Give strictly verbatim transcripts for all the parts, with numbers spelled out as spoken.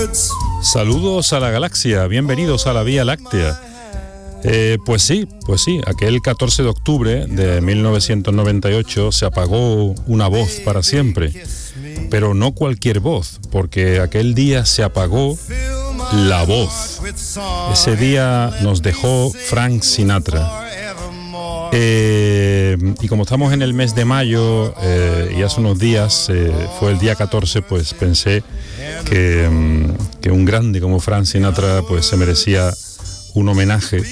Saludos a la galaxia, bienvenidos a la Vía Láctea. Eh, pues sí, pues sí, aquel catorce de octubre de mil novecientos noventa y ocho se apagó una voz para siempre, pero no cualquier voz, porque aquel día se apagó la voz. Ese día nos dejó Frank Sinatra. Eh, y como estamos en el mes de mayo eh, y hace unos días eh, fue el día catorce, pues pensé que, que un grande como Frank Sinatra pues se merecía un homenaje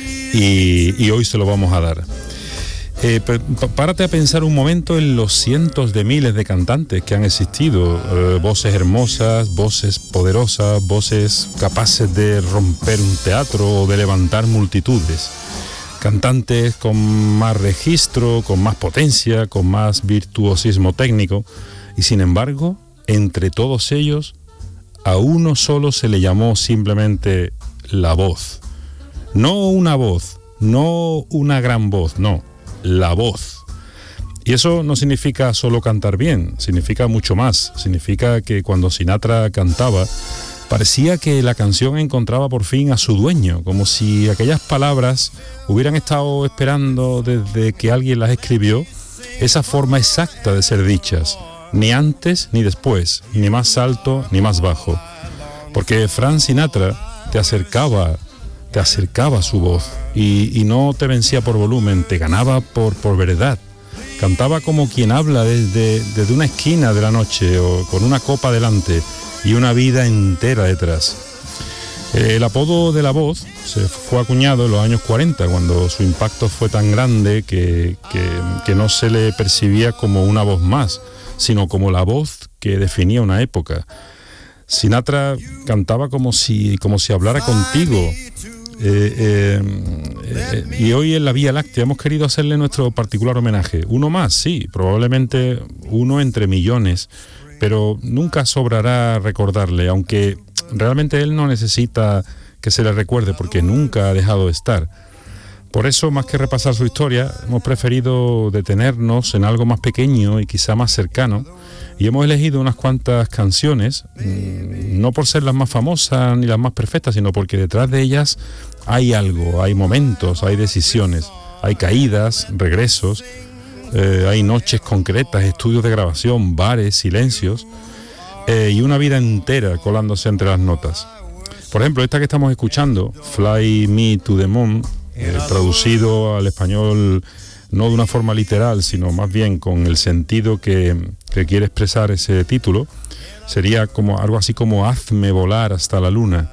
y, y hoy se lo vamos a dar. Eh, párate a pensar un momento en los cientos de miles de cantantes que han existido, eh, voces hermosas, voces poderosas, voces capaces de romper un teatro o de levantar multitudes. Cantantes con más registro, con más potencia, con más virtuosismo técnico, y sin embargo, entre todos ellos, a uno solo se le llamó simplemente la voz. No una voz, no una gran voz, no, la voz. Y eso no significa solo cantar bien, significa mucho más. Significa que cuando Sinatra cantaba, parecía que la canción encontraba por fin a su dueño, como si aquellas palabras hubieran estado esperando desde que alguien las escribió esa forma exacta de ser dichas, ni antes ni después, ni más alto ni más bajo. Porque Frank Sinatra te acercaba, te acercaba su voz y, y no te vencía por volumen, te ganaba por, por verdad. Cantaba como quien habla desde, desde una esquina de la noche o con una copa delante y una vida entera detrás. El apodo de la voz se fue acuñado en los años cuarenta, cuando su impacto fue tan grande que, que, que no se le percibía como una voz más, sino como la voz que definía una época. Sinatra cantaba como si, como si hablara contigo. Eh, eh, eh, y hoy en la Vía Láctea hemos querido hacerle nuestro particular homenaje. Uno más, sí, probablemente uno entre millones, pero nunca sobrará recordarle, aunque realmente él no necesita que se le recuerde porque nunca ha dejado de estar. Por eso, más que repasar su historia, hemos preferido detenernos en algo más pequeño y quizá más cercano, y hemos elegido unas cuantas canciones, no por ser las más famosas ni las más perfectas, sino porque detrás de ellas hay algo, hay momentos, hay decisiones, hay caídas, regresos. Eh, hay noches concretas, estudios de grabación, bares, silencios eh, y una vida entera colándose entre las notas. Por ejemplo, esta que estamos escuchando, Fly Me to the Moon, eh, traducido al español no de una forma literal, sino más bien con el sentido que, que quiere expresar ese título, sería como algo así como Hazme volar hasta la luna.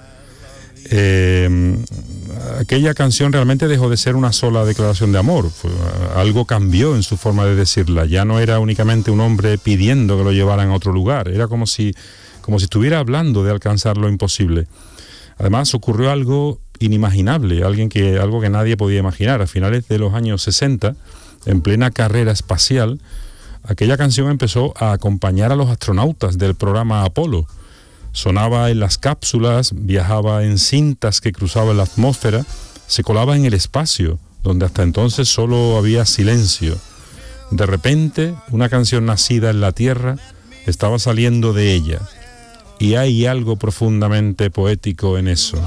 Eh, aquella canción realmente dejó de ser una sola declaración de amor. Fue, algo cambió en su forma de decirla. Ya no era únicamente un hombre pidiendo que lo llevaran a otro lugar, era como si, como si estuviera hablando de alcanzar lo imposible. Además ocurrió algo inimaginable, alguien que, algo que nadie podía imaginar. A finales de los años sesenta, en plena carrera espacial, aquella canción empezó a acompañar a los astronautas del programa Apolo. Sonaba en las cápsulas, viajaba en cintas que cruzaban la atmósfera, se colaba en el espacio, donde hasta entonces solo había silencio. De repente, una canción nacida en la Tierra estaba saliendo de ella, y hay algo profundamente poético en eso.